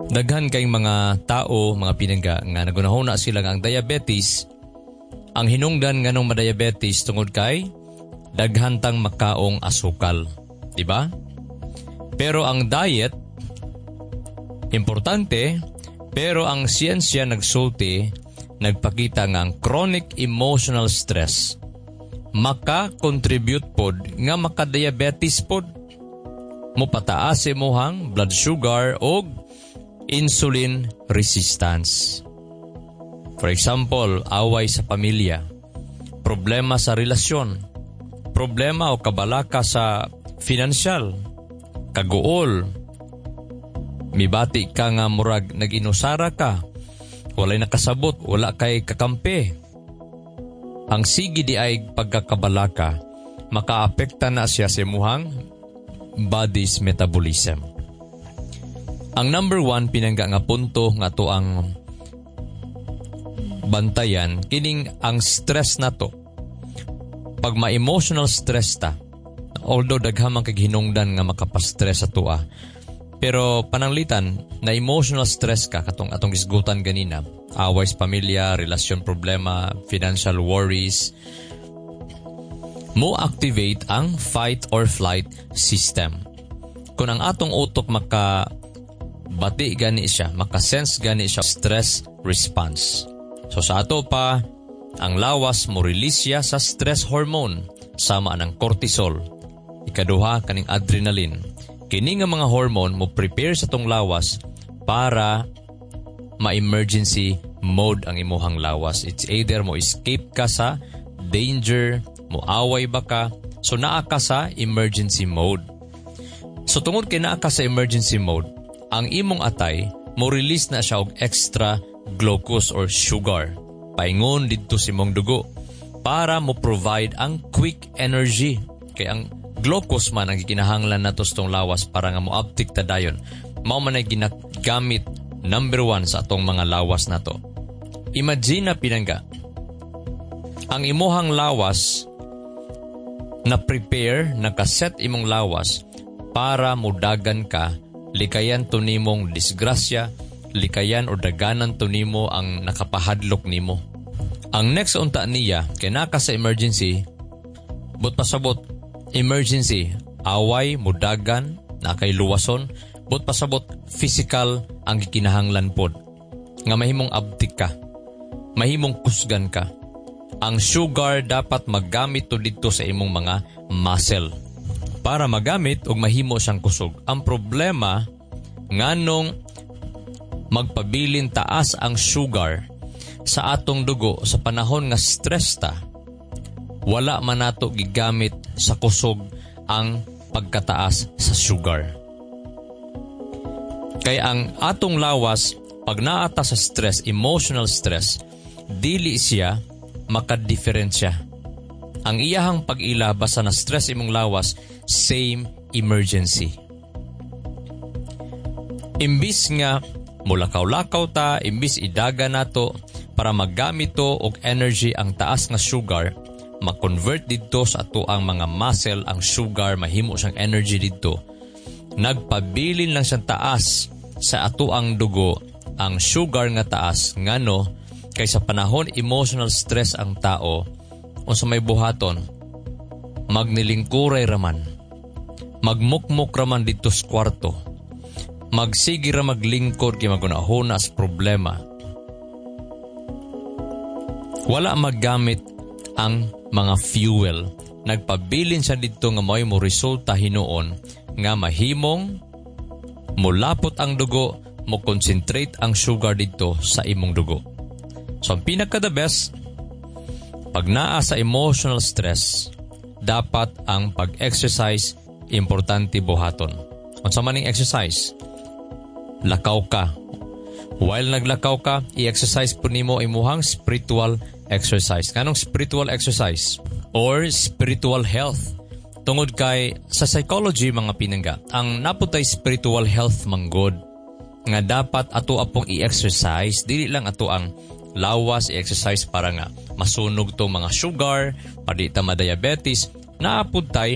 Daghan kayong mga tao, mga pinangga, nga nagunahon na sila nga ang diabetes, ang hinungdan nga nung madiabetes tungod kay daghantang makaong asukal. Diba? Pero ang diet, importante, pero ang siyensya nagsulti, nagpakita nga ang chronic emotional stress maka-contribute pod nga maka-diabetes pod. Mupataas imuhang blood sugar o insulin resistance. For example, away sa pamilya, problema sa relasyon, problema o kabalaka sa financial, kaguol, mibati ka nga murag naginusara ka, walay nakasabot, wala kay kakampi. Ang sige di ay pagkakabalaka, makaapekta na siya sa imuhang body's metabolism. Ang number 1 pinangga nga punto nga to ang bantayan, kining ang stress na to. Pag ma-emotional stress ta, although daghamang kay hinungdan nga makapastress sa tua, pero pananglitan na emotional stress ka, katong atong isgutan ganina, away sa pamilya, relasyon problema, financial worries, mo activate ang fight or flight system. Kung ang atong utok makabati gani siya, makasense gani siya, stress response. So sa ato pa, ang lawas mo release siya sa stress hormone, sama ng cortisol. Ikaduha, kaning adrenaline. Kini nga mga hormone mo prepare sa tong lawas para ma-emergency mode ang imuhang lawas. It's either mo escape ka sa danger, mo away ba ka, so naa ka sa emergency mode. So tungod kay naa ka sa emergency mode, ang imong atay mo release na siya og extra glucose or sugar paingon didto sa imong dugo para mo provide ang quick energy. Kay ang glucose man ang gikinahanglan nato sa tong lawas para nga moaptik ta dayon. Mao man ay ginagamit number 1 sa atong mga lawas nato. Imagine na pinangga, ang imuhang lawas na prepare, nakaset imong lawas para mudagan ka, likayan to nimong disgrasya, likayan o daganan to nimo ang nakapahadlok nimo. Ang next unta niya, kay naka sa emergency, but pasabot, emergency, away, mudagan, nakay luwason, but pasabot, physical ang gikinahanglan pod. Nga mahimong abtik ka, mahimong kusgan ka. Ang sugar dapat magamit to dito sa imong mga muscle para magamit og mahimo siyang kusog. Ang problema nganong magpabilin taas ang sugar sa atong dugo sa panahon nga stress ta, wala man nato gigamit sa kusog ang pagkataas sa sugar. Kaya ang atong lawas, pag naata sa stress, emotional stress, dili siya makadiferensya. Ang iyahang pag-ila basta na stress imong lawas, same emergency. Imbis nga mulakaw-lakaw ta, imbis idaga nato para magamit to og energy ang taas nga sugar, ma-convert dito sa ato ang mga muscle ang sugar, mahimo siyang energy dito. Nagpabilin lang siyang taas sa ato ang dugo ang sugar nga taas ngano kay sa panahon emotional stress ang tao unsa may buhaton magnilingkuray raman, magmukmok raman dito sa kwarto, magsigi ra maglingkod kay magunahon sa problema, wala magamit ang mga fuel. Nagpabilin siya dito nga may mo resulta hinuon nga mahimong mulapot ang dugo, mo concentrate ang sugar dito sa imong dugo. So ang pinaka-the best, pag naa sa emotional stress, dapat ang pag-exercise importante buhaton. Unsa man ning exercise? Lakaw ka. While naglakaw ka, i-exercise po nimo imuhang spiritual exercise. Kanong spiritual exercise? Or spiritual health. Tungod kay sa psychology mga pinangga, ang naputay spiritual health manggod nga dapat ato apong i-exercise, dili lang ato ang lawas i-exercise para nga masunog to mga sugar, padi ta ma-diabetes, naapod tay